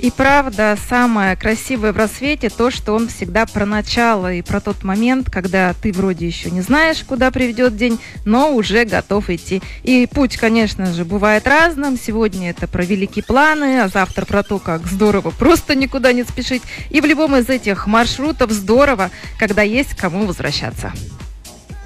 И правда, самое красивое в рассвете то, что он всегда про начало и про тот момент, когда ты вроде еще не знаешь, куда приведет день, но уже готов идти. И путь, конечно же, бывает разным. Сегодня это про великие планы, а завтра про то, как здорово просто никуда не спешить. И в любом из этих маршрутов здорово, когда есть к кому возвращаться.